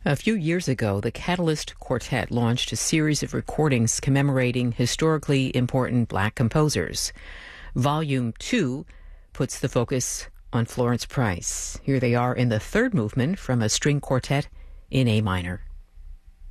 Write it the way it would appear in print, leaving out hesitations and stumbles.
A few years ago, the Catalyst Quartet launched a series of recordings commemorating historically important Black composers. Volume 2 puts the focus on Florence Price. Here they are in the third movement from a string quartet in A minor.